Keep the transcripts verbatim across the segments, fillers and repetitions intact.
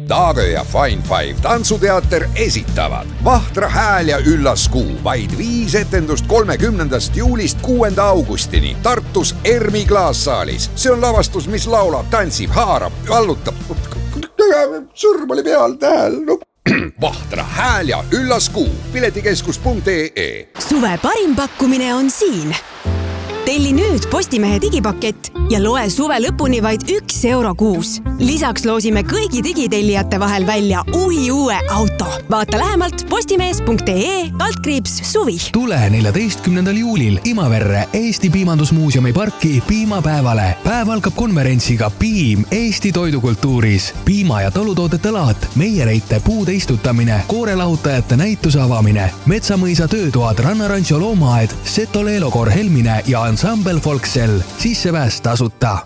Taagö ja Fine Five tantsuteater esitavad Vahtra hääl ja üllas kuu. Vaid viis etendust kolmekümnendast juulist kuuenda augustini Tartus Ermi klaassaalis. See on lavastus, mis laulab, tantsib, haarab, allutab. Sõrm oli peal tähel. No. Vahtra hääl ja üllas kuu. Piletikeskus punkt ee. Suve parim pakkumine on siin. Telli nüüd Postimehe digipakett ja loe suve lõpuni vaid üks euro kuus. Lisaks loosime kõigi digitellijate vahel välja uhi uue auto. Vaata lähemalt postimees punkt ee kaldkriips suvi. Tule neljateistkümnendal juulil Imaverre Eesti Piimandusmuuseumi parki piimapäevale. Päev algab konverentsiga Piim Eesti toidukultuuris. Piima- ja tolutoodete laat, meiereite puude istutamine, koorelahutajate näituse avamine, Metsamõisa töötoad, Rannarancho loomaaed, Seto Leelokor Helmine ja Ansambel Folksel. Sissepääs tasuta.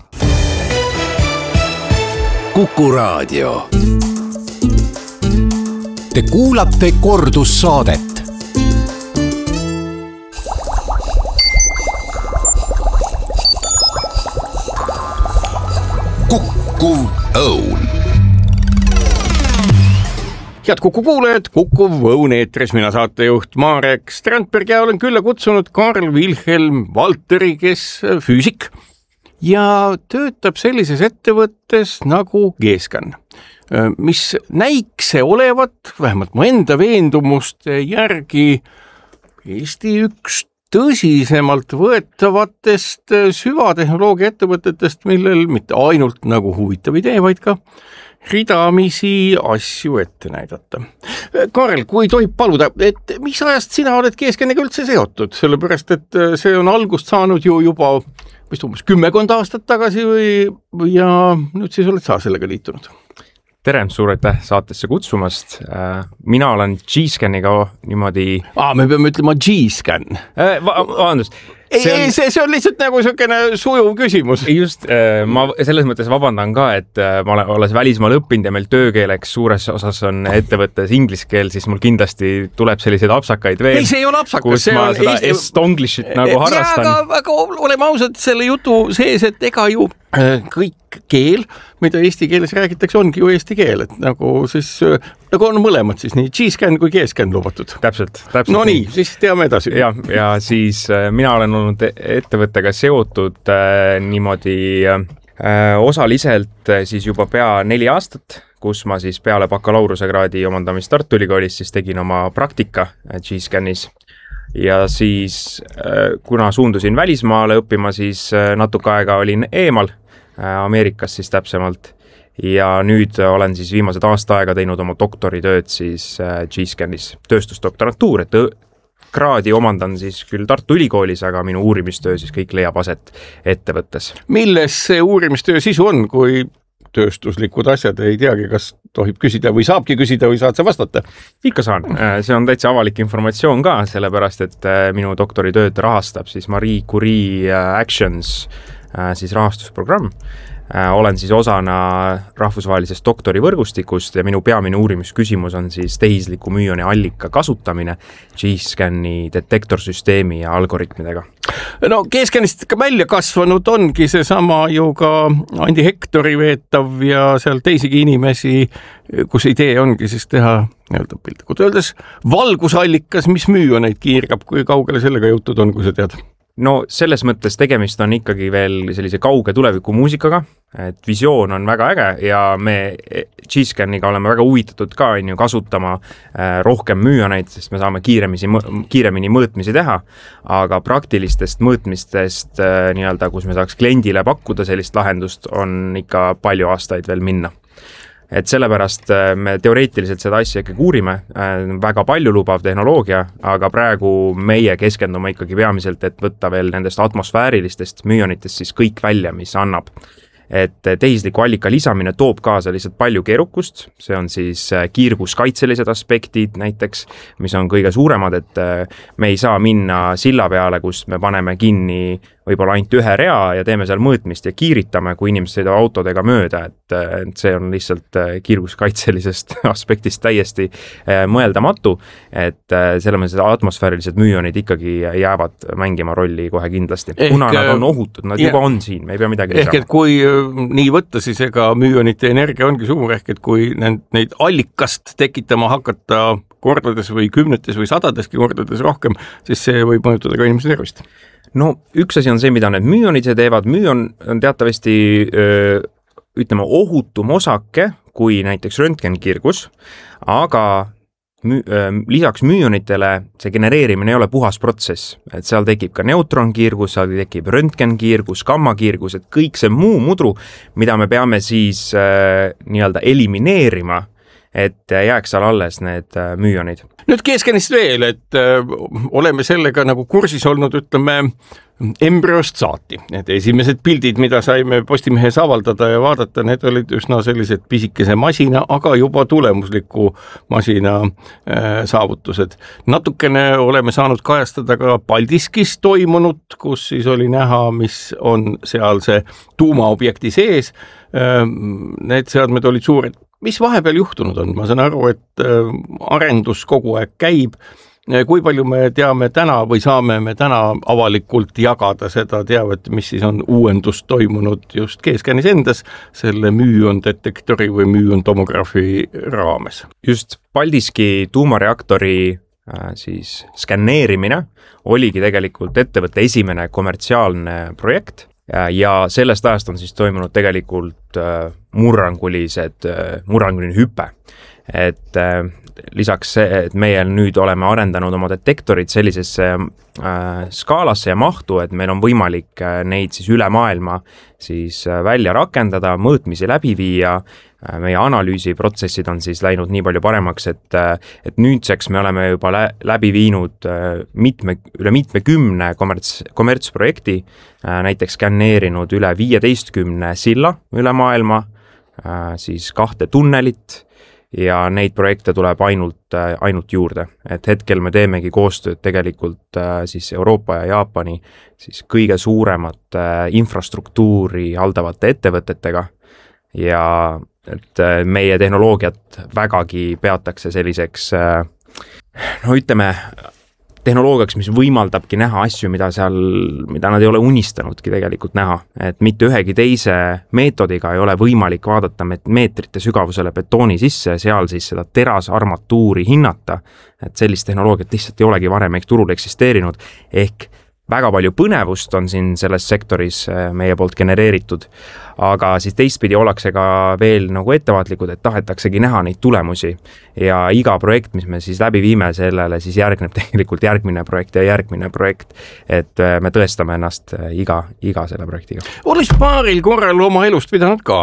Kuku Raadio. Te kuulate kordussaadet. Kukuv õun. Head Kuku kuulajad, Kukuv õun eetris, mina saatejuht Marek Strandberg ja olen külla kutsunud Karl Wilhelm Valteri, kes füüsik ja töötab sellises ettevõttes nagu G-Scan, mis näikse olevat, vähemalt mu enda veendumuste järgi, Eesti üks tõsisemalt võetavatest süvatehnoloogia ettevõtetest, millel mitte ainult nagu huvitav idee, vaid ka ridamisi asju ette näidata. Karel, kui tohib paluda, et mis ajast sina oled G-Scaniga üldse seotud? Sellepärast, et see on algust saanud ju juba vist umbes kümmekond aastat tagasi või ja nüüd siis oled sa sellega liitunud? Tere, suur aitäh saatesse kutsumast. Mina olen G-Scaniga niimoodi... Aa, me peame ütlema G-Scan. Vabandust. Ei, see on... see, see on lihtsalt nagu selline sujuv küsimus. Just, ma selles mõttes vabandan ka, et ma olen olles välismaal õppinud ja meil töökeeleks suures osas on ettevõttes ingliskeeel, siis mul kindlasti tuleb selliseid apsakaid veel. Ei, see ei ole apsakas. Kus ma seda Eesti... estonglishit nagu harrastan. Ja, aga, aga oleme ausad selle jutu sees, et ega ju kõik keel, mida eesti keeles räägitakse, ongi ju eesti keel, et nagu siis nagu on mõlemad siis nii G-Scan kui G-Scan lubatud. Täpselt, täpselt. No nii, siis teame edasi. Ja, ja siis mina olen olnud ettevõttega seotud äh, niimoodi äh, osaliselt äh, siis juba pea neli aastat, kus ma siis peale bakalaureusekraadi omandamist Tartu Ülikoolis siis tegin oma praktika G-Scanis. Ja siis äh, kuna suundusin välismaale õppima, siis äh, natuke aega olin eemal Ameerikas siis täpsemalt ja nüüd olen siis viimased aasta aega teinud oma doktoritööd siis G-Scanis, tööstusdoktorantuur, et kraadi omandan siis küll Tartu Ülikoolis, aga minu uurimistöö siis kõik leiab aset ettevõttes. Milles see uurimistöö sisu on, kui tööstuslikud asjad ei teagi, kas tohib küsida või saabki küsida või saad sa vastata? Ikka saan. See on täitsa avalik informatsioon ka, sellepärast et minu doktoritööd rahastab siis Marie Curie Actions siis rahastusprogramm. Olen siis osana rahvusvahelisest doktorivõrgustikust ja minu peamine uurimisküsimus on siis tehisliku müüoni allika kasutamine G-Scani detektorsüsteemi ja algoritmidega. No G-Scanist ka välja kasvanud ongi see sama ju ka Andi Hektori veetav ja seal teisigi inimesi, kus idee ongi siis teha nii-öelda piltlikult öeldes valgusallikas, mis müüoneid kiirgab, kui kaugele sellega jõutud on, kui sa tead? No selles mõttes tegemist on ikkagi veel sellise kauge tuleviku muusikaga, et visioon on väga äge ja me G-Scaniga oleme väga huvitatud ka on ju kasutama rohkem müüoneid, sest me saame kiiremisi, kiiremini mõõtmisi teha, aga praktilistest mõõtmistest nii-öelda, kus me saaks kliendile pakkuda sellist lahendust, on ikka palju aastaid veel minna. Et sellepärast me teoreetiliselt seda asja ikkagi uurime, väga palju lubav tehnoloogia, aga praegu meie keskendume ikkagi peamiselt, et võtta veel nendest atmosfäärilistest müüonitest siis kõik välja, mis annab. Et tehisliku allika lisamine toob kaasa lihtsalt palju keerukust, see on siis kiirguskaitselised aspektid näiteks, mis on kõige suuremad, et me ei saa minna silla peale, kus me paneme kinni võib-olla ainult ühe rea ja teeme seal mõõtmist ja kiiritame, kui inimesed sõidavad autodega mööda, et, et see on lihtsalt kiirguskaitselisest aspektist täiesti mõeldamatu, et selle mõttes atmosfäärilised müüonid ikkagi jäävad mängima rolli kohe kindlasti. Ehk, kuna nad on ohutud, nad ja, juba on siin, me ei pea midagi ehk, lisama. Et kui nii võtta, siis ega müüonite energia ongi suur, ehk et kui neid allikast tekitama hakata kordades või kümnetes või sadadeski kordades rohkem, siis see võib mõjutada ka inimese tervist. No üks asi on see, mida need müüonid teevad. Müüon on teatavasti öö, ütleme ohutum osake kui näiteks röntgenkiirgus, aga müü, öö, lisaks müüonitele see genereerimine ei ole puhas protsess, et seal tekib ka neutronkiirgus, seal tekib röntgenkiirgus, gammakiirgus, et kõik see muu mudru, mida me peame siis öö, nii-öelda elimineerima, et jääks seal alles need müüonid. Nüüd keeskenist veel, et öö, oleme sellega nagu kursis olnud, ütleme, embryost saati. Need esimesed pildid, mida saime Postimehes avaldada ja vaadata, need olid üsna sellised pisikese masina, aga juba tulemusliku masina öö, saavutused. Natukene oleme saanud kajastada ka Paldiskis toimunut, kus siis oli näha, mis on seal see tuumaobjekti sees. Öö, need seadmed olid suured. Mis vahepeal juhtunud on? Ma saan aru, et arendus kogu aeg käib. Kui palju me teame täna või saame me täna avalikult jagada seda teavet, mis siis on uuendust toimunud just Keeskänis endas selle müüondetektori või müüontomograafi raames? Just Paldiski tuumareaktori siis skanneerimine oligi tegelikult ettevõtte esimene kommertsiaalne projekt. Ja sellest ajast on siis toimunud tegelikult murrangulised, murranguline hüpe. Et lisaks see, et meie nüüd oleme arendanud oma detektorid sellisesse skaalasse ja mahtu, et meil on võimalik neid siis üle maailma siis välja rakendada, mõõtmisi läbi viia. Meie analüüsiprotsessid on siis läinud nii palju paremaks, et, et nüüdseks me oleme juba läbi viinud mitme, üle mitmekümne kommerts, kommertsprojekti, näiteks skanneerinud üle viieteistkümne silla üle maailma, siis kahte tunnelit ja neid projekte tuleb ainult, ainult juurde. Et hetkel me teemegi koostööd tegelikult siis Euroopa ja Jaapani siis kõige suuremat infrastruktuuri haldavate ettevõtetega ja et meie tehnoloogiat vägagi peatakse selliseks, no ütleme, tehnoloogiaks, mis võimaldabki näha asju, mida seal, mida nad ei ole unistanudki tegelikult näha. Et mitte ühegi teise meetodiga ei ole võimalik vaadata meetrite sügavusele betooni sisse ja seal siis seda terasarmatuuri hinnata. Et sellist tehnoloogiat lihtsalt ei olegi varem ehk turul eksisteerinud. Ehk väga palju põnevust on siin selles sektoris meie poolt genereeritud, aga siis teistpidi ollakse ka veel nagu ettevaatlikud, et tahetaksegi näha neid tulemusi ja iga projekt, mis me siis läbi viime, sellele siis järgneb tegelikult järgmine projekt ja järgmine projekt, et me tõestame ennast iga, iga selle projektiga. Olis paaril korral oma elust pidanud ka